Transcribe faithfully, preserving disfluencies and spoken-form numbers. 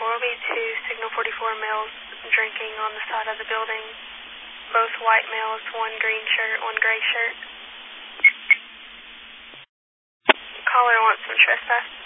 will be two Signal forty-four males drinking on the side of the building. Both white males, one green shirt, one gray shirt. Caller wants some trespass.